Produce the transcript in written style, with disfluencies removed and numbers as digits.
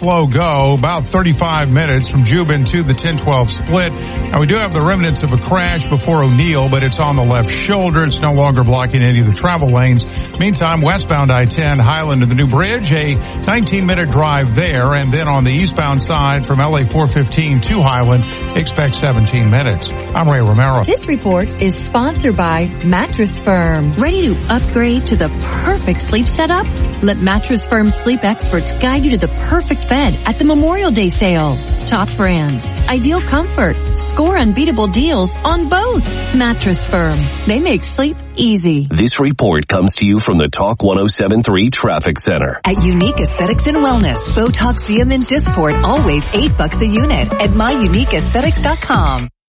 slow go, about 35 minutes from Jubin to the 10-12 split. Now, we do have the remnants of a crash before O'Neill, but it's on the left shoulder. It's no longer blocking any of the travel lanes. Meantime, westbound I-10, Highland to the New Bridge, a 19-minute drive there. And then on the eastbound side from LA 415 to Highland, expect 17 minutes. I'm Ray Romero. This report is sponsored by Mattress Firm. Ready to upgrade to the perfect sleep setup? Let Mattress Firm sleep experts guide you to the perfect bed at the Memorial Day sale. Top brands, ideal comfort, score unbeatable deals on both. Mattress Firm. They make sleep easy. This report comes to you from the Talk 107.3 Traffic Center. At Unique Aesthetics and Wellness, Botox, Xeomin, Dysport, always $8 a unit at myuniqueaesthetics.com.